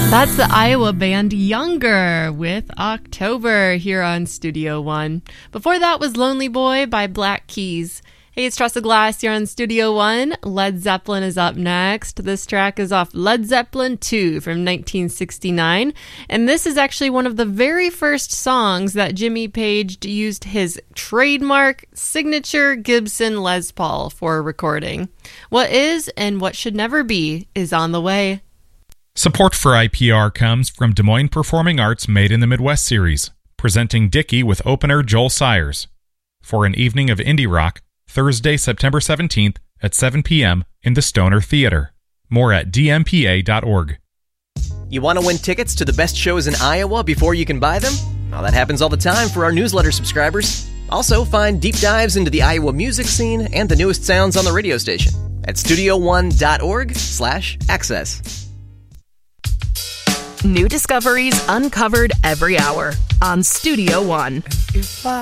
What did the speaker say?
That's the Iowa band Younger with October here on Studio One. Before that was Lonely Boy by Black Keys. Hey, it's Tressa Glass here on Studio One. Led Zeppelin is up next. This track is off Led Zeppelin 2 from 1969. And this is actually one of the very first songs that Jimmy Page used his trademark signature Gibson Les Paul for recording. What is and what should never be is on the way. Support for IPR comes from Des Moines Performing Arts Made in the Midwest series, presenting Dickie with opener Joel Sayers for an evening of indie rock, Thursday, September 17th at 7 p.m. in the Stoner Theater. More at dmpa.org. You want to win tickets to the best shows in Iowa before you can buy them? Well, that happens all the time for our newsletter subscribers. Also, find deep dives into the Iowa music scene and the newest sounds on the radio station at studio1.org/access. New discoveries uncovered every hour on Studio One. If I